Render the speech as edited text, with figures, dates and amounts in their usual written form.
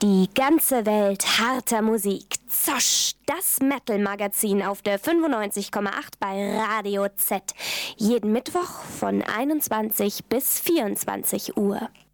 Die ganze Welt harter Musik. Zosch, das Metal-Magazin auf der 95,8 bei Radio Z. Jeden Mittwoch von 21 bis 24 Uhr.